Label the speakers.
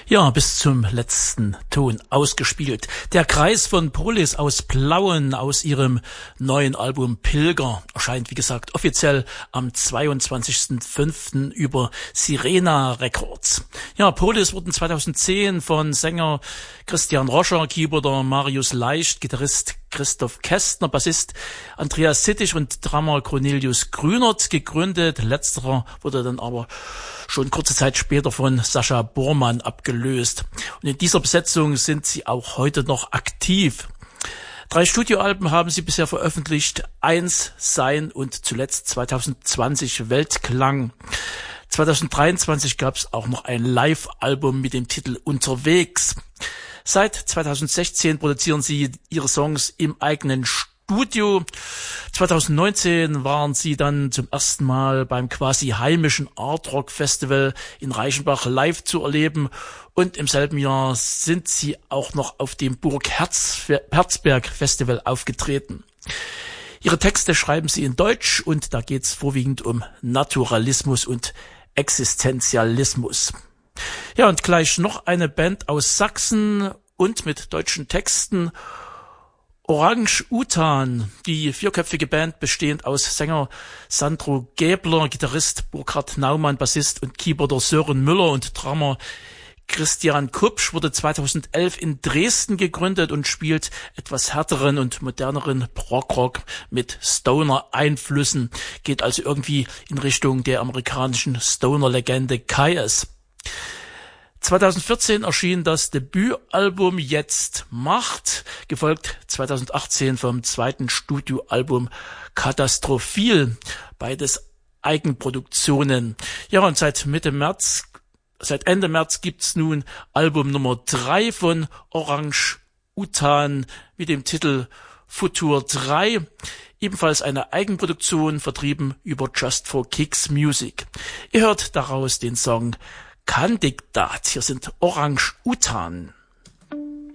Speaker 1: Ja, bis zum letzten Ton ausgespielt. Der Kreis von Polis aus Plauen aus ihrem neuen Album Pilger erscheint, wie gesagt, offiziell am 22.05. über Sirena Records. Ja, Polis wurden 2010 von Sänger Christian Roscher, Keyboarder Marius Leicht, Gitarrist Christoph Kästner, Bassist Andreas Sittich und Drummer Cornelius Grünert gegründet. Letzterer wurde dann aber schon kurze Zeit später von Sascha Bormann abgelöst. Und in dieser Besetzung sind sie auch heute noch aktiv. 3 Studioalben haben sie bisher veröffentlicht. 1, Sein und zuletzt 2020 Weltklang. 2023 gab es auch noch ein Live-Album mit dem Titel Unterwegs. Seit 2016 produzieren sie ihre Songs im eigenen Studio. 2019 waren sie dann zum ersten Mal beim quasi heimischen Art Rock Festival in Reichenbach live zu erleben. Und im selben Jahr sind sie auch noch auf dem Burg Herzberg Festival aufgetreten. Ihre Texte schreiben sie in Deutsch und da geht's vorwiegend um Naturalismus und Existenzialismus. Ja, und gleich noch eine Band aus Sachsen und mit deutschen Texten. Orang-Utan, die 4-köpfige Band bestehend aus Sänger Sandro Gäbler, Gitarrist Burkhard Naumann, Bassist und Keyboarder Sören Müller und Drummer Christian Kupsch, wurde 2011 in Dresden gegründet und spielt etwas härteren und moderneren Prog-Rock mit Stoner-Einflüssen. Geht also irgendwie in Richtung der amerikanischen Stoner-Legende Kyuss. 2014 erschien das Debütalbum Jetzt Macht, gefolgt 2018 vom zweiten Studioalbum Katastrophil, beides Eigenproduktionen. Ja, und seit Ende März gibt's nun Album Nummer 3 von Orang-Utan mit dem Titel Futur 3, ebenfalls eine Eigenproduktion, vertrieben über Just for Kicks Music. Ihr hört daraus den Song Kandidat. Hier sind Orang-Utan.